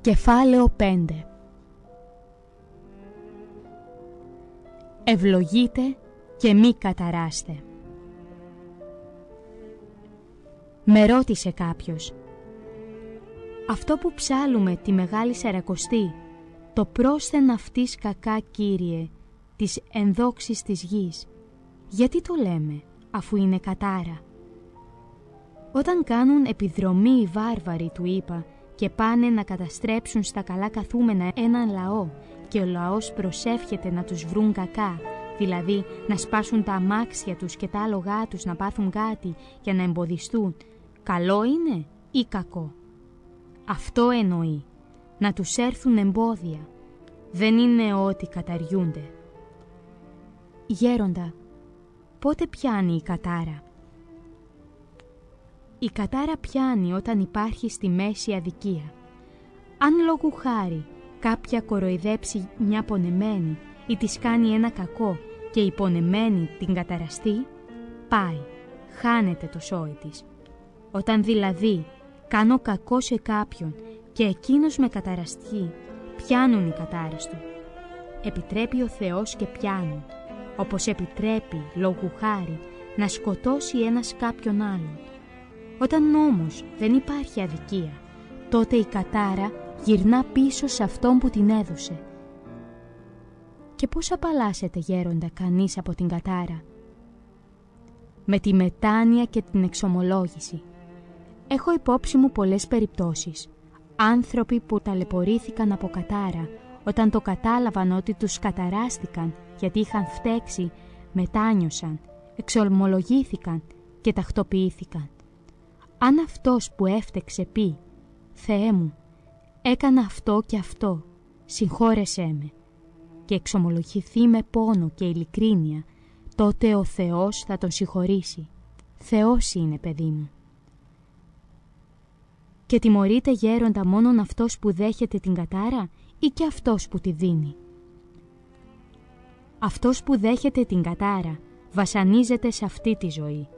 Κεφάλαιο 5. Ευλογείτε και μη καταράστε. Με ρώτησε κάποιος: αυτό που ψάλουμε τη Μεγάλη Σαρακοστή, το πρόσθεν αυτής κακά, Κύριε, της ενδόξης της γης, γιατί το λέμε αφού είναι κατάρα? Όταν κάνουν επιδρομή οι βάρβαροι, του είπα, και πάνε να καταστρέψουν στα καλά καθούμενα έναν λαό, και ο λαός προσεύχεται να τους βρουν κακά, δηλαδή να σπάσουν τα αμάξια τους και τα άλογά τους, να πάθουν κάτι για να εμποδιστούν, καλό είναι ή κακό? Αυτό εννοεί, να τους έρθουν εμπόδια. Δεν είναι ότι καταριούνται. Γέροντα, πότε πιάνει η κατάρα? Η κατάρα πιάνει όταν υπάρχει στη μέση αδικία. Αν λόγου χάρη κάποια κοροϊδέψει μια πονεμένη ή της κάνει ένα κακό και η πονεμένη την καταραστεί, πάει, χάνεται το σόι της. Όταν δηλαδή κάνω κακό σε κάποιον και εκείνος με καταραστεί, πιάνουν οι κατάρες του. Επιτρέπει ο Θεός και πιάνουν, όπως επιτρέπει λόγου χάρη να σκοτώσει ένας κάποιον άλλον. Όταν όμως δεν υπάρχει αδικία, τότε η κατάρα γυρνά πίσω σε αυτόν που την έδωσε. Και πώς απαλλάσσεται, γέροντα, κανείς από την κατάρα? Με τη μετάνοια και την εξομολόγηση. Έχω υπόψη μου πολλές περιπτώσεις. Άνθρωποι που ταλαιπωρήθηκαν από κατάρα, όταν το κατάλαβαν ότι τους καταράστηκαν γιατί είχαν φταίξει, μετάνιωσαν, εξομολογήθηκαν και τακτοποιήθηκαν. Αν αυτός που έφτεξε πει «Θεέ μου, έκανα αυτό και αυτό, συγχώρεσέ με», και εξομολογηθεί με πόνο και ειλικρίνεια, τότε ο Θεός θα τον συγχωρήσει. Θεός είναι, παιδί μου. Και τιμωρείται, γέροντα, μόνον αυτός που δέχεται την κατάρα ή και αυτός που τη δίνει? Αυτός που δέχεται την κατάρα βασανίζεται σε αυτή τη ζωή.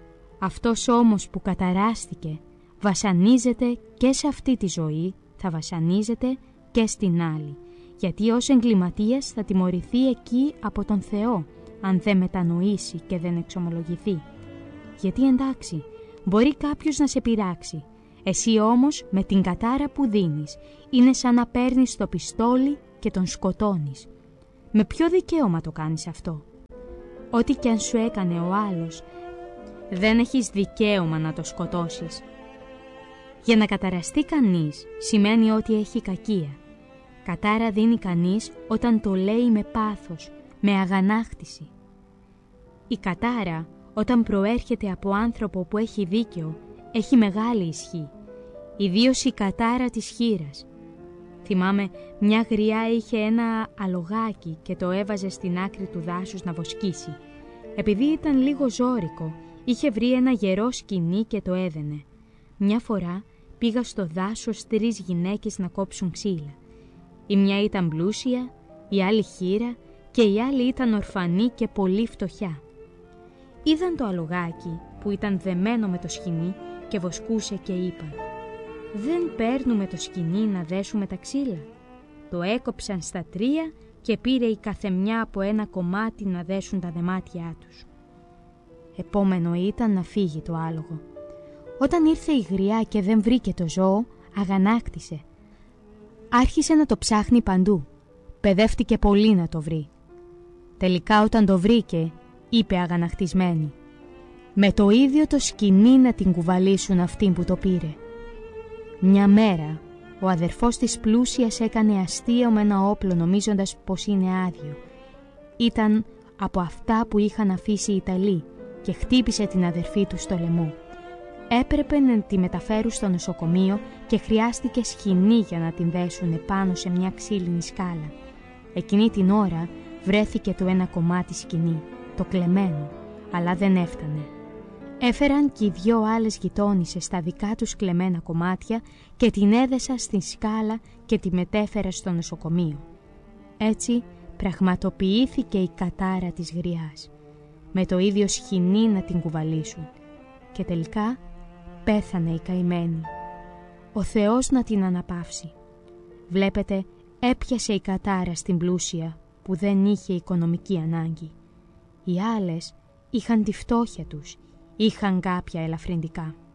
Αυτός όμως που καταράστηκε βασανίζεται και σε αυτή τη ζωή, θα βασανίζεται και στην άλλη, γιατί ως εγκληματίας θα τιμωρηθεί εκεί από τον Θεό, αν δεν μετανοήσει και δεν εξομολογηθεί. Γιατί εντάξει, μπορεί κάποιος να σε πειράξει, εσύ όμως με την κατάρα που δίνεις είναι σαν να παίρνεις το πιστόλι και τον σκοτώνεις. Με ποιο δικαίωμα το κάνεις αυτό? Ό,τι και αν σου έκανε ο άλλος, δεν έχεις δικαίωμα να το σκοτώσεις. Για να καταραστεί κανείς σημαίνει ότι έχει κακία. Κατάρα δίνει κανείς όταν το λέει με πάθος, με αγανάκτηση. Η κατάρα, όταν προέρχεται από άνθρωπο που έχει δίκαιο, έχει μεγάλη ισχύ. Ιδίως η κατάρα της χήρας. Θυμάμαι, μια γριά είχε ένα αλογάκι και το έβαζε στην άκρη του δάσους να βοσκήσει. Επειδή ήταν λίγο ζώρικο, είχε βρει ένα γερό σκοινί και το έδαινε. Μια φορά πήγα στο δάσος 3 γυναίκες να κόψουν ξύλα. Η μια ήταν πλούσια, η άλλη χήρα και η άλλη ήταν ορφανή και πολύ φτωχιά. Είδαν το αλογάκι που ήταν δεμένο με το σκοινί και βοσκούσε και είπαν «Δεν παίρνουμε το σκοινί να δέσουμε τα ξύλα?» Το έκοψαν στα 3 και πήρε η καθεμιά από ένα κομμάτι να δέσουν τα δεμάτια τους. Επόμενο ήταν να φύγει το άλογο. Όταν ήρθε η γριά και δεν βρήκε το ζώο, αγανάκτησε. Άρχισε να το ψάχνει παντού. Παιδεύτηκε πολύ να το βρει. Τελικά όταν το βρήκε, είπε αγανακτισμένη «Με το ίδιο το σκοινί να την κουβαλήσουν αυτήν που το πήρε». Μια μέρα, ο αδερφός της πλούσιας έκανε αστείο με ένα όπλο νομίζοντας πως είναι άδειο. Ήταν από αυτά που είχαν αφήσει οι Ιταλοί και χτύπησε την αδερφή του στο λαιμό. Έπρεπε να τη μεταφέρουν στο νοσοκομείο και χρειάστηκε σκοινί για να την δέσουν πάνω σε μια ξύλινη σκάλα. Εκείνη την ώρα βρέθηκε το ένα κομμάτι σκοινί, το κλεμμένο, αλλά δεν έφτανε. Έφεραν και οι 2 άλλες γειτόνισσες τα δικά τους κλεμμένα κομμάτια και την έδεσα στην σκάλα και τη μετέφερα στο νοσοκομείο. Έτσι πραγματοποιήθηκε η κατάρα της γριάς. Με το ίδιο σκοινί να την κουβαλήσουν. Και τελικά πέθανε η καημένη. Ο Θεός να την αναπαύσει. Βλέπετε, έπιασε η κατάρα στην πλούσια που δεν είχε οικονομική ανάγκη. Οι άλλες είχαν τη φτώχεια τους, είχαν κάποια ελαφρυντικά.